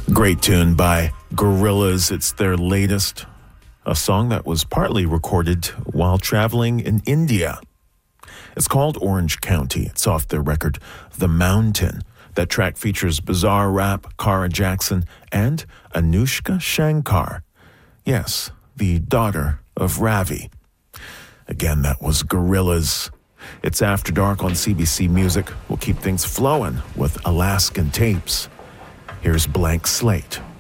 Great tune by Gorillaz. It's their latest, a song that was partly recorded while traveling in India. It's called Orange County. It's off their record, The Mountain. That track features Bizarre Rap, Kara Jackson, and Anushka Shankar. Yes, the daughter of Ravi. Again, that was Gorillaz. It's After Dark on CBC Music. We'll keep things flowing with Alaskan Tapes. Here's Blank Slate.